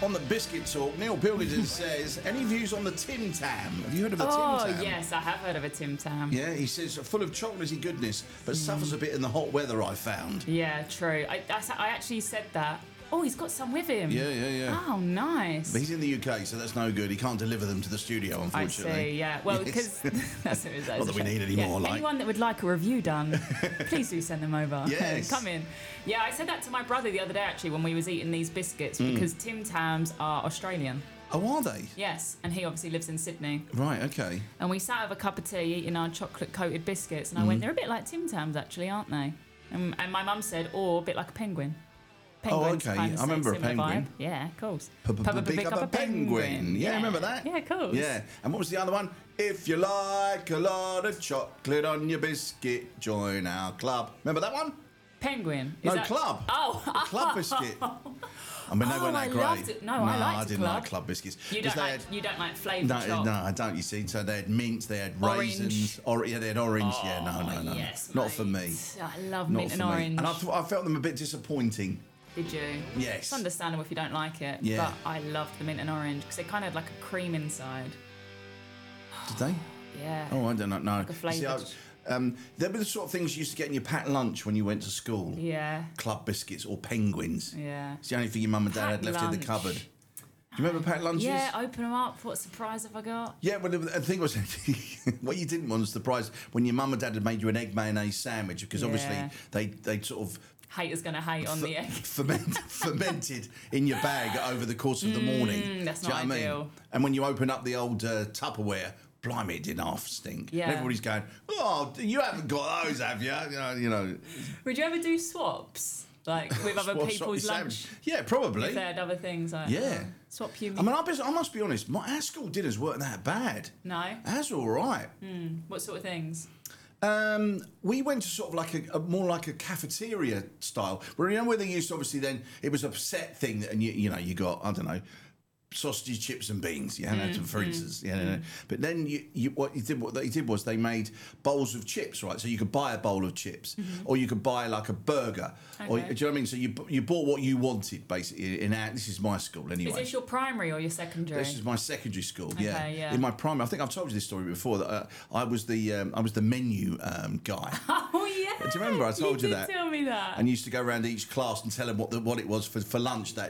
On the biscuit talk, Neil Pilkington says, any views on the Tim Tam? Have you heard of the Tim Tam? Oh, yes, I have heard of a Tim Tam. Yeah, he says, full of chocolatey goodness, but suffers a bit in the hot weather, I found. Yeah, true. I actually said that. Oh, he's got some with him. Yeah. Oh, nice. But he's in the UK, so that's no good. He can't deliver them to the studio, unfortunately. I see, yeah. Well, because that's what it is. Not that we need any more, like. Anyone that would like a review done, please do send them over. Yes. Come in. Yeah, I said that to my brother the other day, actually, when we was eating these biscuits, because Tim Tams are Australian. Oh, are they? Yes, and he obviously lives in Sydney. Right, okay. And we sat with a cup of tea eating our chocolate-coated biscuits, and I went, they're a bit like Tim Tams, actually, aren't they? And my mum said, a bit like a penguin. Penguins, okay. kind of I remember a similar penguin. vibe. Yeah, of course. Pick up a penguin. Yeah, remember that? Yeah, of course. Yeah. And what was the other one? If you like a lot of chocolate on your biscuit, join our club. Remember that one? Penguin. No, club. Oh. Club biscuit. I mean, they weren't that great. Loved it. No, I liked I didn't club. like club biscuits. You don't like flavoured No, chocolate? no, I don't. You see, so they had mint, they had Orange. raisins, yeah, they had orange. Yeah, no, yes, not mate. for me. I love Not mint for and me. orange. And I felt them a bit disappointing. Did you? Yes. It's understandable if you don't like it. Yeah. But I loved the mint and orange because it kind of had like a cream inside. Did they? Yeah. Oh, I don't know. No. Like a flavoured. They were the sort of things you used to get in your packed lunch when you went to school. Yeah. Club biscuits or penguins. Yeah. It's the only thing your mum and dad had left in the Packed cupboard. lunch. Do you remember packed lunches? Yeah, open them up. What surprise have I got? Yeah, well, the thing was, what you didn't want was the prize when your mum and dad had made you an egg mayonnaise sandwich, because obviously they sort of Haters gonna hate on the egg. fermented in your bag over the course of the morning. That's Do you not know what I mean? ideal. And when you open up the old Tupperware, blimey, it didn't half stink. Yeah. And everybody's going, oh, you haven't got those, have you? You know. Would you ever do swaps? Like with other Swap people's your lunch? sandwich. Yeah, probably. If they had other things like swap you. I mean, I must be honest, our school dinners weren't that bad. No? Ours were all right. What sort of things? We went to sort of like a more like a cafeteria style, where you know where they used to, obviously then it was a set thing, and you know you got, I don't know, sausage, chips and beans, for instance. But then what they did was they made bowls of chips, right? So you could buy a bowl of chips, or you could buy like a burger, or do you know what I mean? So you bought what you wanted, basically. This is my school anyway. Is this your primary or your secondary? This is my secondary school. Okay, yeah. In my primary, I think I've told you this story before. That I was the menu guy. Oh yeah. Do you remember I told you that? Tell me that. And used to go around each class and tell them what it was for lunch that